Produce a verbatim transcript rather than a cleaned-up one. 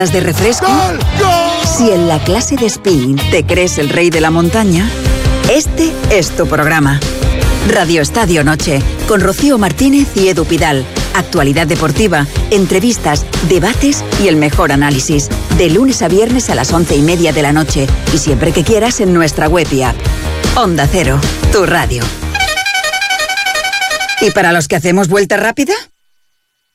de refresco. ¡Gol! ¡Gol! Si en la clase de spinning te crees el rey de la montaña, este es tu programa. Radio Estadio Noche, con Rocío Martínez y Edu Pidal. Actualidad deportiva, entrevistas, debates y el mejor análisis. De lunes a viernes a las once y media de la noche. Y siempre que quieras en nuestra web y app. Onda Cero, tu radio. ¿Y para los que hacemos vuelta rápida?